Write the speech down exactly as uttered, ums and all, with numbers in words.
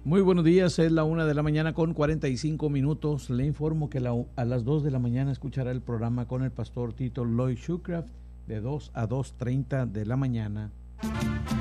Muy buenos días, es la una de la mañana con cuarenta y cinco minutos. Le informo que la, a las dos de la mañana escuchará el programa con el pastor Tito Lloyd Shoecraft de dos a dos treinta de la mañana.